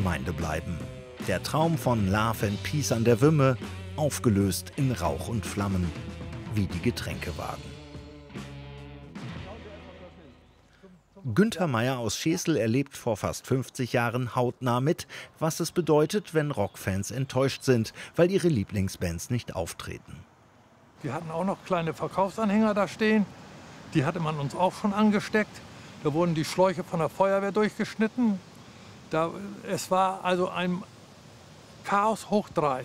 Gemeinde bleiben. Der Traum von Love and Peace an der Wümme, aufgelöst in Rauch und Flammen, wie die Getränkewagen. Günther Meier aus Schesel erlebt vor fast 50 Jahren hautnah mit, was es bedeutet, wenn Rockfans enttäuscht sind, weil ihre Lieblingsbands nicht auftreten. Wir hatten auch noch kleine Verkaufsanhänger da stehen. Die hatte man uns auch schon angesteckt. Da wurden die Schläuche von der Feuerwehr durchgeschnitten. Es war also ein Chaos hoch 3.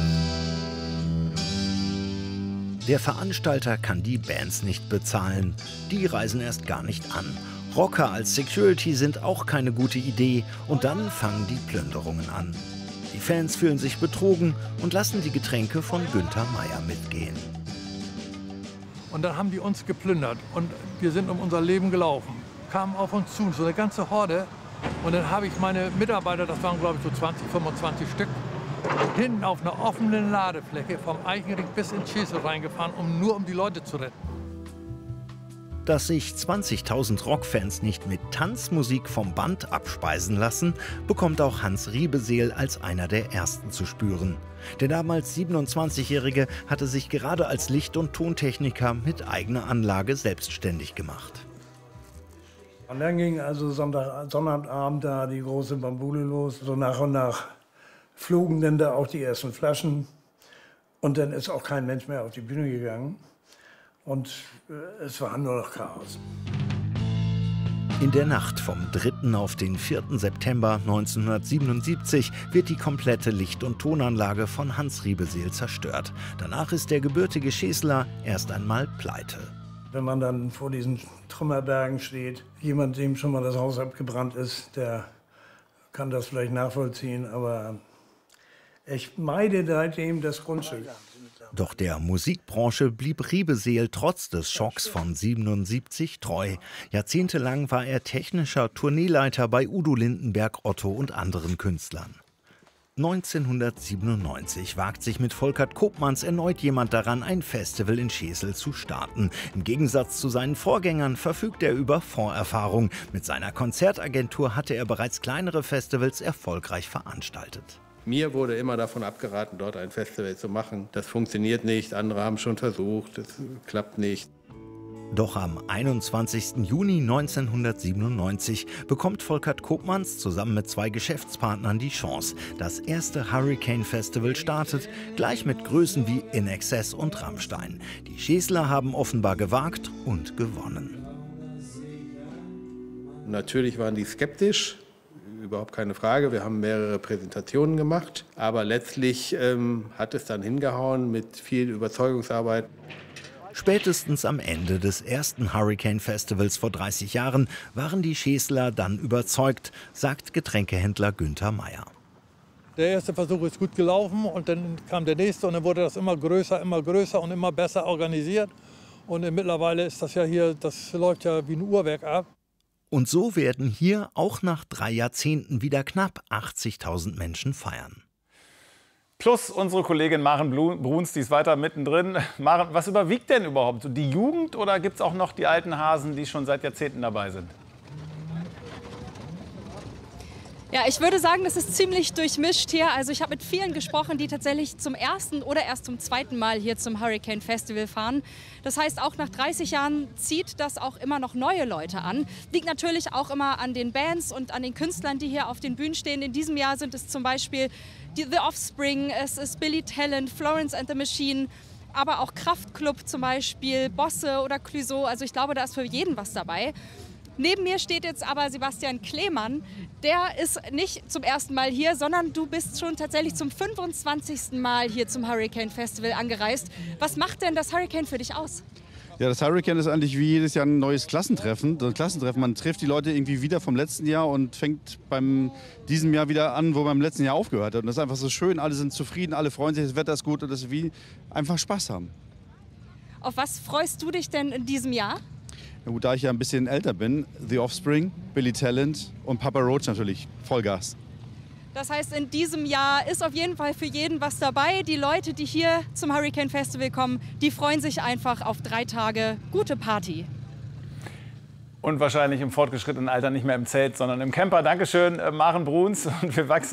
Der Veranstalter kann die Bands nicht bezahlen. Die reisen erst gar nicht an. Rocker als Security sind auch keine gute Idee. Und dann fangen die Plünderungen an. Die Fans fühlen sich betrogen und lassen die Getränke von Günther Meier mitgehen. Und dann haben die uns geplündert und wir sind um unser Leben gelaufen. Kamen auf uns zu, so eine ganze Horde. Und dann habe ich meine Mitarbeiter, das waren glaube ich so 20, 25 Stück, hinten auf einer offenen Ladefläche vom Eichenring bis in Schesel reingefahren, nur um die Leute zu retten. Dass sich 20.000 Rockfans nicht mit Tanzmusik vom Band abspeisen lassen, bekommt auch Hans Riebeseel als einer der Ersten zu spüren. Der damals 27-Jährige hatte sich gerade als Licht- und Tontechniker mit eigener Anlage selbstständig gemacht. Und dann ging also Sonnabend da die große Bambule los. So nach und nach flogen dann da auch die ersten Flaschen. Und dann ist auch kein Mensch mehr auf die Bühne gegangen. Und es war nur noch Chaos. In der Nacht vom 3. auf den 4. September 1977 wird die komplette Licht- und Tonanlage von Hans Riebeseel zerstört. Danach ist der gebürtige Schesler erst einmal pleite. Wenn man dann vor diesen Trümmerbergen steht, jemand, dem schon mal das Haus abgebrannt ist, der kann das vielleicht nachvollziehen, aber ich meide seitdem das Grundstück. Doch der Musikbranche blieb Riebeseel trotz des Schocks von 77 treu. Jahrzehntelang war er technischer Tourneeleiter bei Udo Lindenberg, Otto und anderen Künstlern. 1997 wagt sich mit Volkert Koopmans erneut jemand daran, ein Festival in Schesel zu starten. Im Gegensatz zu seinen Vorgängern verfügt er über Vorerfahrung. Mit seiner Konzertagentur hatte er bereits kleinere Festivals erfolgreich veranstaltet. Mir wurde immer davon abgeraten, dort ein Festival zu machen. Das funktioniert nicht, andere haben schon versucht, es klappt nicht. Doch am 21. Juni 1997 bekommt Volkert Koopmans zusammen mit 2 Geschäftspartnern die Chance. Das erste Hurricane Festival startet, gleich mit Größen wie INXS und Rammstein. Die Schesler haben offenbar gewagt und gewonnen. Natürlich waren die skeptisch. Überhaupt keine Frage. Wir haben mehrere Präsentationen gemacht. Aber letztlich hat es dann hingehauen mit viel Überzeugungsarbeit. Spätestens am Ende des ersten Hurricane Festivals vor 30 Jahren waren die Schesler dann überzeugt, sagt Getränkehändler Günther Meier. Der erste Versuch ist gut gelaufen und dann kam der nächste und dann wurde das immer größer und immer besser organisiert. Und mittlerweile ist das ja hier, das läuft ja wie ein Uhrwerk ab. Und so werden hier auch nach 3 Jahrzehnten wieder knapp 80.000 Menschen feiern. Plus unsere Kollegin Maren Bruns, die ist weiter mittendrin. Maren, was überwiegt denn überhaupt? Die Jugend oder gibt es auch noch die alten Hasen, die schon seit Jahrzehnten dabei sind? Ja, ich würde sagen, das ist ziemlich durchmischt hier. Also ich habe mit vielen gesprochen, die tatsächlich zum ersten oder erst zum zweiten Mal hier zum Hurricane Festival fahren. Das heißt, auch nach 30 Jahren zieht das auch immer noch neue Leute an. Liegt natürlich auch immer an den Bands und an den Künstlern, die hier auf den Bühnen stehen. In diesem Jahr sind es zum Beispiel The Offspring, es ist Billy Talent, Florence and the Machine, aber auch Kraftklub zum Beispiel, Bosse oder Clouseau. Also ich glaube, da ist für jeden was dabei. Neben mir steht jetzt aber Sebastian Kleemann. Der ist nicht zum ersten Mal hier, sondern du bist schon tatsächlich zum 25. Mal hier zum Hurricane Festival angereist. Was macht denn das Hurricane für dich aus? Ja, das Hurricane ist eigentlich wie jedes Jahr ein neues Klassentreffen. Man trifft die Leute irgendwie wieder vom letzten Jahr und fängt beim diesem Jahr wieder an, wo beim letzten Jahr aufgehört hat. Und das ist einfach so schön, alle sind zufrieden, alle freuen sich, das Wetter ist gut und das ist wie einfach Spaß haben. Auf was freust du dich denn in diesem Jahr? Ja, gut, da ich ja ein bisschen älter bin, The Offspring, Billy Talent und Papa Roach natürlich, Vollgas. Das heißt, in diesem Jahr ist auf jeden Fall für jeden was dabei. Die Leute, die hier zum Hurricane Festival kommen, die freuen sich einfach auf 3 Tage gute Party. Und wahrscheinlich im fortgeschrittenen Alter nicht mehr im Zelt, sondern im Camper. Dankeschön, Maren Bruns. Und wir wachsen